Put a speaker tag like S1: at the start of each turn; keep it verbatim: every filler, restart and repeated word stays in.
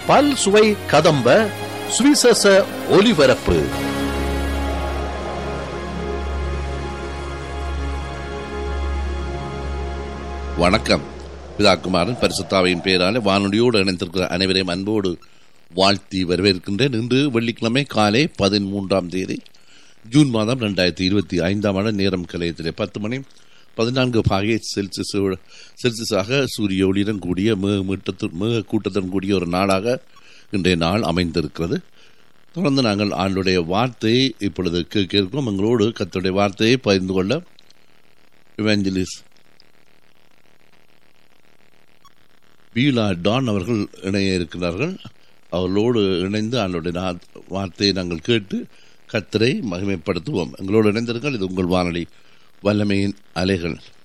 S1: பல் சுவை கதம்ப சுவிசேஷ ஒலிபரப்பு. வணக்கம். பிதாகுமாரன் பரிசுத்தாவின் பெயராலே வானொலியோடு இணைந்திருக்கிற அனைவரையும் அன்போடு வாழ்த்தி வரவேற்கின்றேன். இன்று வெள்ளிக்கிழமை காலை பதிமூன்றாம் தேதி ஜூன் மாதம் இரண்டாயிரத்தி இருபத்தி ஐந்தாம் ஆண்டு. நேரம் கலையத்திலே பத்து மணி பதினான்கு பாகை செல்சியஸ் செல்சியஸாக சூரிய ஒளியுடன் கூடிய மிக மீட்டத்து மிக கூட்டத்துடன் கூடிய ஒரு நாளாக இன்றைய நாள் அமைந்திருக்கிறது. தொடர்ந்து நாங்கள் ஆண்டுடைய வார்த்தையை இப்பொழுது கேட்க இருக்கிறோம். எங்களோடு கர்த்தருடைய வார்த்தையை பகிர்ந்து கொள்ள இவாஞ்சலிஸ்ட் பீலா டான் அவர்கள் இணைய இருக்கிறார்கள். அவர்களோடு இணைந்து ஆண்டுடைய வார்த்தையை நாங்கள் கேட்டு கர்த்தரை மகிமைப்படுத்துவோம். எங்களோடு இணைந்திருங்கள். இது உங்கள் வானொலி வல்லமையின் அலைகள்.